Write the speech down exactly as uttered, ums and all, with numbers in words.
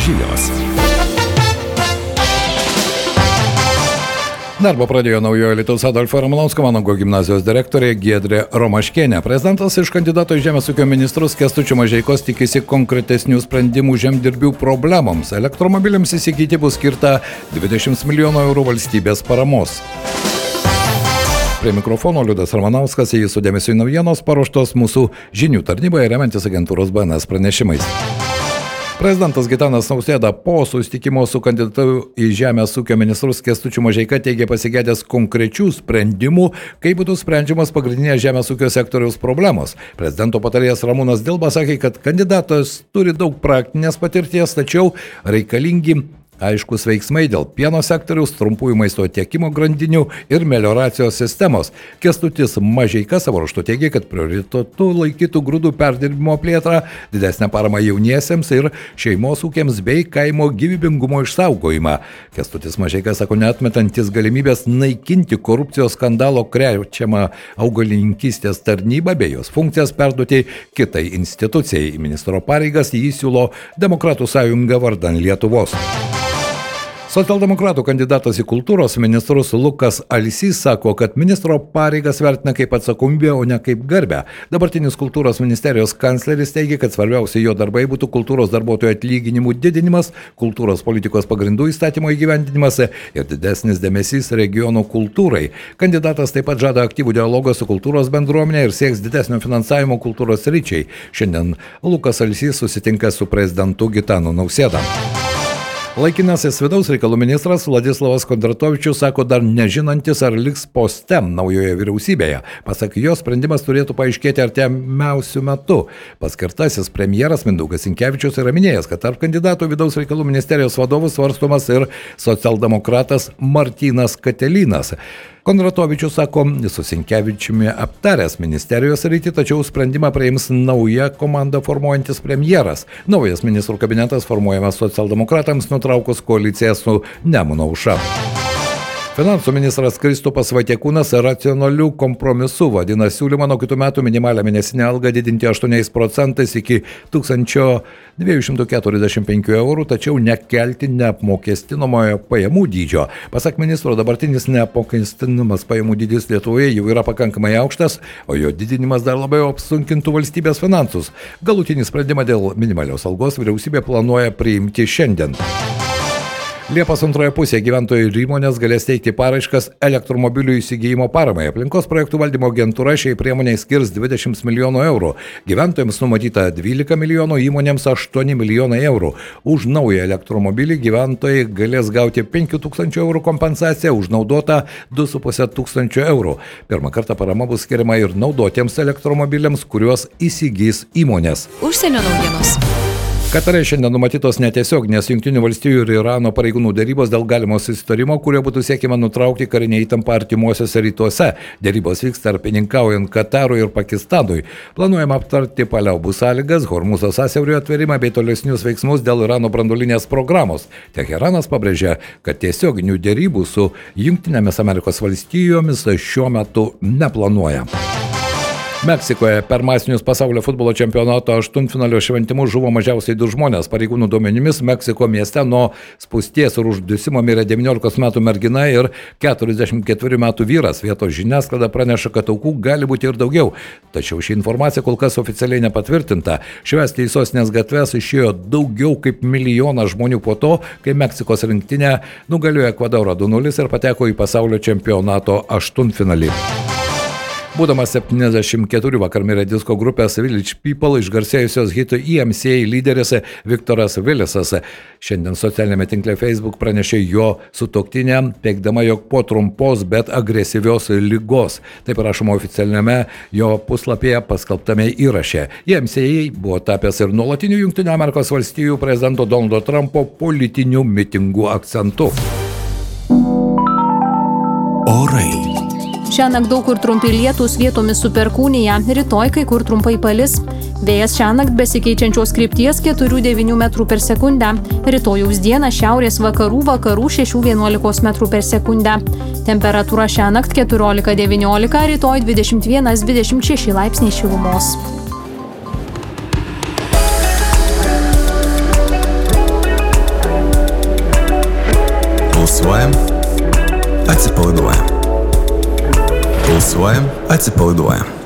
žinios. Darbą pradėjo naujojo Alytaus Adolfo Ramanausko Vanago gimnazijos direktorė Giedrė Romaškienė. Prezidentas iš kandidato į Žemės ūkio ministrus Kęstučio Mažeikos tikisi konkretesnių sprendimų žemdirbių problemoms. Elektromobiliams įsigyti bus skirta dvidešimt milijonų eurų valstybės paramos. Prie mikrofono Liudas Ramanauskas, jį su dėmesiu į naujienos paruoštos mūsų žinių tarnyboje remiantis agentūros B N S pranešimais. Prezidentas Gitanas Nausėda po susitikimo su kandidatu į Žemės ūkio ministrus Kęstučiu Mažeika teigė pasigedęs konkrečių sprendimų, kaip būtų sprendžiamas pagrindinės žemės ūkio sektoriaus problemos. Prezidento patarėjas Ramūnas Dilba sakė, kad kandidatas turi daug praktinės patirties, tačiau reikalingi aiškus veiksmai dėl pieno sektoriaus, trumpųjų maisto tiekimo grandinių ir melioracijos sistemos. Kęstutis Mažeika savo ruožtu teigė, kad prioritetu laikytų grūdų perdirbimo plėtrą, didesnę paramą jauniesiems ir šeimos ūkiams bei kaimo gyvybingumo išsaugojimą. Kęstutis Mažeika sako, neatmetantis galimybės naikinti korupcijos skandalo krečiamą augalininkystės tarnybą bei jos funkcijas perduoti kitai institucijai. Į ministro pareigas jį siūlo Demokratų sąjunga vardan Lietuvos. Socialdemokratų kandidatas į kultūros ministrus Lukas Alsys sako, kad ministro pareigas vertina kaip atsakomybę, o ne kaip garbę. Dabartinis kultūros ministerijos kancleris teigia, kad svarbiausia jo darbai būtų kultūros darbuotojų atlyginimų didinimas, kultūros politikos pagrindų įstatymo įgyvendinimas ir didesnis dėmesys regionų kultūrai. Kandidatas taip pat žada aktyvų dialogą su kultūros bendruomenė ir sieks didesnio finansavimo kultūros sričiai. Šiandien Lukas Alsys susitinka su prezidentu Gitanu Nausėda. Laikinasis vidaus reikalų ministras Vladislavas Kondratovičius sako dar nežinantis, ar liks poste naujoje vyriausybėje. Pasak jo, sprendimas turėtų paaiškėti artimiausiu metu. Paskirtasis premjeras Mindaugas Sinkevičius yra minėjęs, kad tarp kandidatų vidaus reikalų ministerijos vadovų svarstomas ir socialdemokratas Martynas Katelinas. Kondratovičius sako, su Sinkevičiumi aptaręs ministerijos rytį, tačiau sprendimą priims nauja komanda formuojantis premjeras. Naujas ministrų kabinetas formuojamas socialdemokratams nutraukus koaliciją su Nemuno aušra. Finansų ministras Kristupas Vaitiekūnas racionalių kompromisų vadina siūlymą nuo kitų metų minimalią mėnesinę algą didinti aštuoniais procentais iki tūkstančio dviejų šimtų keturiasdešimt penkių eurų, tačiau nekelti neapmokestinamojo pajamų dydžio. Pasak ministro, dabartinis neapmokestinamas pajamų dydis Lietuvoje jau yra pakankamai aukštas, o jo didinimas dar labiau apsunkintų valstybės finansus. Galutinį sprendimą dėl minimalios algos vyriausybė planuoja priimti šiandien. Liepos antroje pusėje gyventojai ir įmonės galės teikti paraiškas elektromobilių įsigijimo paramai. Aplinkos projektų valdymo agentūra šiai priemoniai skirs dvidešimt milijonų eurų. Gyventojams numatyta dvylika milijonų, įmonėms aštuoni milijonai eurų. Už naują elektromobilį gyventojai galės gauti penkių tūkstančių eurų kompensaciją, už naudotą du su puse tūkstančio eurų. Pirmą kartą parama bus skiriama ir naudotiems elektromobiliams, kuriuos įsigys įmonės. Užsienio naujienos. Katare šiandien numatytos netiesioginės Jungtinių valstijų ir Irano pareigūnų dėrybos dėl galimo susitarimo, kurio būtų siekiama nutraukti karinę įtampą artimuosiuose rytuose. Dėrybos vyks tarpininkaujant Katarui ir Pakistanui. Planuojama aptarti paliaubų sąlygas, Hormūzo sąsiaurio atverimą bei tolesnius veiksmus dėl Irano branduolinės programos. Teheranas pabrėžia, kad tiesioginių dėrybų su Jungtinėmis Amerikos valstijomis šiuo metu neplanuoja. Meksikoje per masinius pasaulio futbolo čempionato aštuntfinalio šventimus žuvo mažiausiai du žmonės. Pareigūnų duomenimis Meksiko mieste nuo spūsties ir uždusimo mirė devyniolikos metų mergina ir keturiasdešimt ketverių metų vyras. Vietos žiniasklaida praneša, kad aukų gali būti ir daugiau. Tačiau ši informacija kol kas oficialiai nepatvirtinta. Švęsti į sostinės gatves išėjo daugiau kaip milijonas žmonių po to, kai Meksikos rinktinė nugalėjo Ekvadorą du nulis ir pateko į pasaulio čempionato aštuntfinalį. Būdamas septyniasdešimt keturių vakar mirė disko grupės Village People išgarsėjusios hitų E M C A lyderis Viktoras Vilisas. Šiandien socialinėme tinkle Facebook pranešė jo sutuoktinę, teigdama, jog po trumpos, bet agresyvios ligos. Taip rašoma oficialiame jo puslapyje paskelbtame įraše. E M C A buvo tapęs ir nuolatiniu Jungtinių Amerikos valstijų prezidento Donaldo Trumpo politinių mitingų akcentu. Orai. Šiąnakt daug kur trumpi lietūs, vietomis su perkūnija, rytoj kai kur trumpai palis. Vėjas šiąnakt besikeičiančios krypties keturi devyni metrų per sekundę. Rytojaus dieną šiaurės vakarų vakarų šeši vienuolika metrų per sekundę. Temperatūra šiąnakt keturiolika devyniolika, rytoj dvidešimt vienas dvidešimt šeši laipsniai šilumos. Pulsuojam, atsipalaiduojam. Pulsuojam, atsipalaiduojam.